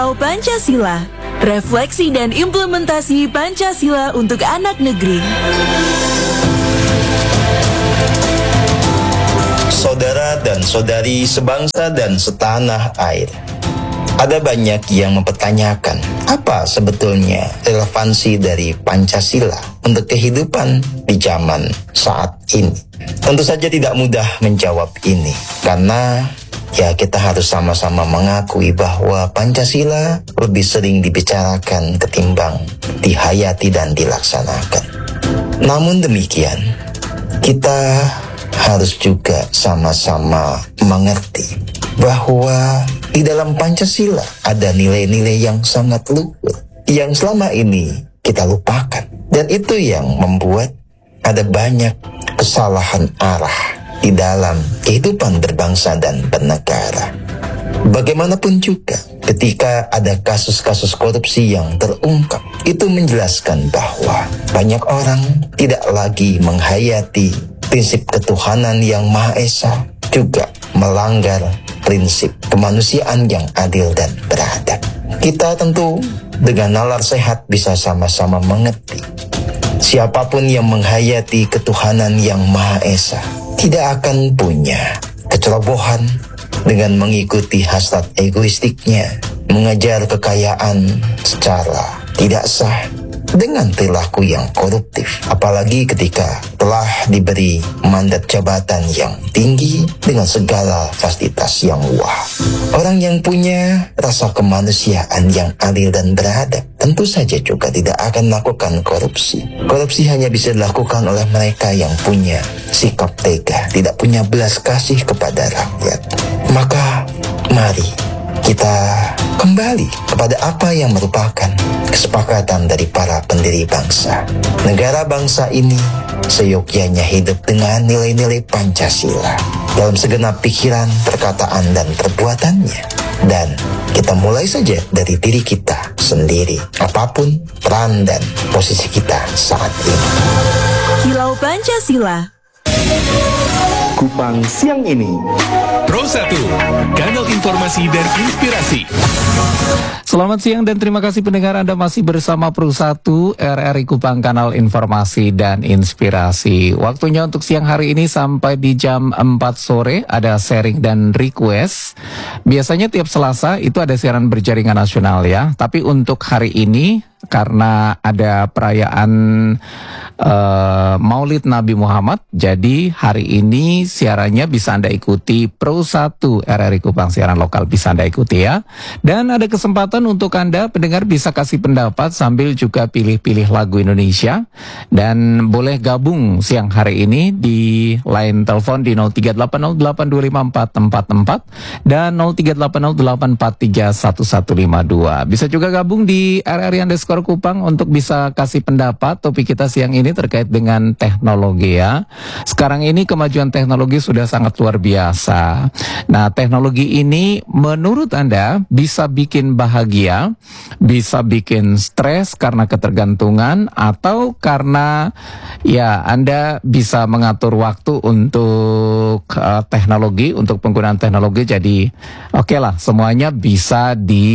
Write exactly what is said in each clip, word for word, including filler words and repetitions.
Kilau Pancasila, refleksi dan implementasi Pancasila untuk anak negeri. Saudara dan saudari sebangsa dan setanah air, ada banyak yang mempertanyakan apa sebetulnya relevansi dari Pancasila untuk kehidupan di zaman saat ini. Tentu saja tidak mudah menjawab ini, karena ya kita harus sama-sama mengakui bahwa Pancasila lebih sering dibicarakan ketimbang dihayati dan dilaksanakan. Namun demikian, kita harus juga sama-sama mengerti bahwa di dalam Pancasila ada nilai-nilai yang sangat luhur yang selama ini kita lupakan, dan itu yang membuat ada banyak kesalahan arah di dalam kehidupan berbangsa dan bernegara. Bagaimanapun juga, ketika ada kasus-kasus korupsi yang terungkap, itu menjelaskan bahwa banyak orang tidak lagi menghayati prinsip ketuhanan yang Maha Esa, juga melanggar prinsip kemanusiaan yang adil dan beradab. Kita tentu dengan nalar sehat bisa sama-sama mengerti, siapapun yang menghayati ketuhanan yang Maha Esa tidak akan punya kecerobohan dengan mengikuti hasrat egoistiknya, mengejar kekayaan secara tidak sah, dengan perilaku yang koruptif, apalagi ketika telah diberi mandat jabatan yang tinggi dengan segala fasilitas yang wah. Orang yang punya rasa kemanusiaan yang adil dan beradab tentu saja juga tidak akan melakukan korupsi. Korupsi hanya bisa dilakukan oleh mereka yang punya sikap tega, tidak punya belas kasih kepada rakyat. Maka mari kita kembali kepada apa yang merupakan kesepakatan dari para pendiri bangsa. Negara bangsa ini seyogyanya hidup dengan nilai-nilai Pancasila dalam segenap pikiran, perkataan, dan perbuatannya. Dan kita mulai saja dari diri kita sendiri, apapun peran dan posisi kita saat ini. Kilau Pancasila. Kupang siang ini. Pro satu, kanal informasi dan inspirasi. Selamat siang dan terima kasih pendengar, Anda masih bersama Pro satu R R I Kupang, kanal informasi dan inspirasi. Waktunya untuk siang hari ini sampai di jam empat sore ada sharing dan request. Biasanya tiap Selasa itu ada siaran berjaringan nasional ya. Tapi untuk hari ini karena ada perayaan uh, Maulid Nabi Muhammad, jadi hari ini siarannya bisa Anda ikuti Pro satu R R I Kupang, siaran lokal bisa Anda ikuti ya. Dan ada kesempatan untuk Anda pendengar bisa kasih pendapat sambil juga pilih-pilih lagu Indonesia. Dan boleh gabung siang hari ini di line telepon di nol tiga delapan nol delapan dua lima empat empat empat dan nol tiga delapan nol delapan empat tiga satu satu lima dua. Bisa juga gabung di R R I underscore Kupang untuk bisa kasih pendapat. Topik kita siang ini terkait dengan teknologi ya. Sekarang ini kemajuan teknologi sudah sangat luar biasa. Nah, teknologi ini menurut Anda bisa bikin bahagia, bisa bikin stres karena ketergantungan, atau karena ya Anda bisa mengatur waktu untuk uh, teknologi, untuk penggunaan teknologi. Jadi oke okay lah, semuanya bisa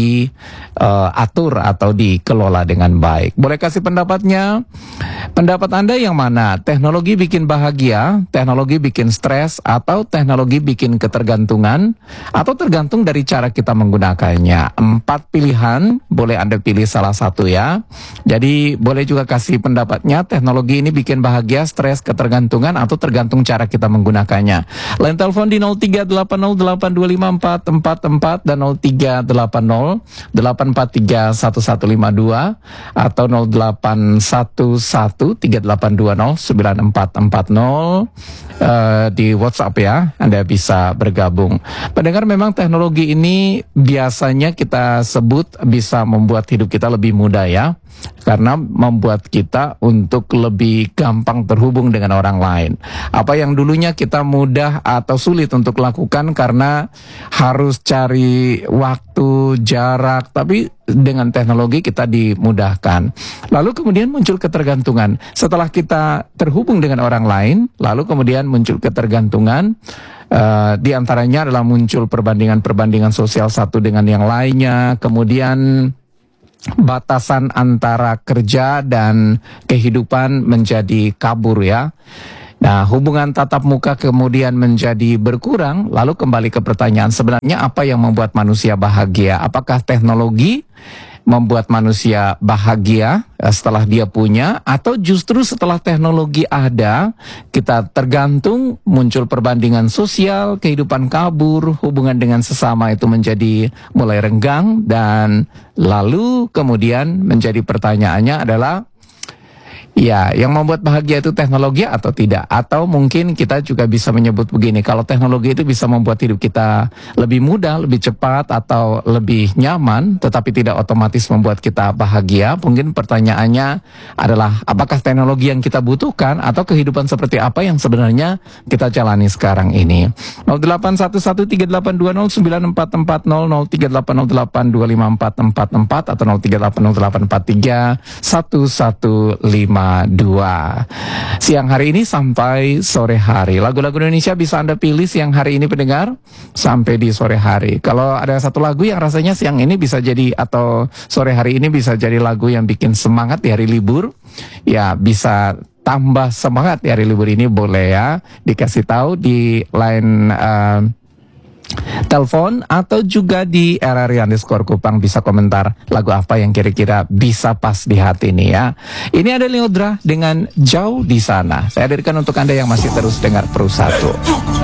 diatur uh, atau dikelola dengan baik. Boleh kasih pendapatnya? Pendapat Anda yang mana? Teknologi bikin bahagia, teknologi bikin stres, atau teknologi bikin ketergantungan, atau tergantung dari cara kita menggunakannya? Empat pilihan, boleh Anda pilih salah satu ya. Jadi boleh juga kasih pendapatnya, teknologi ini bikin bahagia, stres, ketergantungan, atau tergantung cara kita menggunakannya. Line telepon di nol tiga delapan nol delapan dua lima empat empat empat dan nol tiga delapan nol delapan empat tiga satu satu lima dua atau nol delapan satu satu tiga delapan dua nol sembilan empat empat nol. Uh, di WhatsApp ya, Anda bisa bergabung. Pendengar, memang teknologi ini biasanya kita sebut bisa membuat hidup kita lebih mudah ya, karena membuat kita untuk lebih gampang terhubung dengan orang lain. Apa yang dulunya kita mudah atau sulit untuk lakukan karena harus cari waktu, jarak, tapi dengan teknologi kita dimudahkan. Lalu kemudian muncul ketergantungan. Setelah kita terhubung dengan orang lain, lalu kemudian muncul ketergantungan. Uh, di antaranya adalah muncul perbandingan-perbandingan sosial satu dengan yang lainnya, kemudian batasan antara kerja dan kehidupan menjadi kabur ya. Nah, hubungan tatap muka kemudian menjadi berkurang, lalu kembali ke pertanyaan sebenarnya apa yang membuat manusia bahagia? Apakah teknologi membuat manusia bahagia setelah dia punya, atau justru setelah teknologi ada, kita tergantung, muncul perbandingan sosial, kehidupan kabur, hubungan dengan sesama itu menjadi mulai renggang, dan lalu kemudian menjadi pertanyaannya adalah, ya, yang membuat bahagia itu teknologi atau tidak? Atau mungkin kita juga bisa menyebut begini, kalau teknologi itu bisa membuat hidup kita lebih mudah, lebih cepat, atau lebih nyaman, tetapi tidak otomatis membuat kita bahagia. Mungkin pertanyaannya adalah, apakah teknologi yang kita butuhkan, atau kehidupan seperti apa yang sebenarnya kita jalani sekarang ini? nol delapan satu satu tiga delapan dua nol sembilan empat empat nol, nol tiga delapan nol delapan dua lima empat empat empat, atau nol tiga delapan nol delapan empat tiga satu satu lima dua. Siang hari ini sampai sore hari, lagu-lagu Indonesia bisa Anda pilih siang hari ini pendengar sampai di sore hari. Kalau ada satu lagu yang rasanya siang ini bisa jadi, atau sore hari ini bisa jadi lagu yang bikin semangat di hari libur, ya bisa tambah semangat di hari libur ini, boleh ya dikasih tahu di line uh, telepon, atau juga di R R I underscore Kupang bisa komentar lagu apa yang kira-kira bisa pas di hati ini ya. Ini ada Leodra dengan Jauh di Sana. Saya hadirkan untuk Anda yang masih terus dengar Pro satu.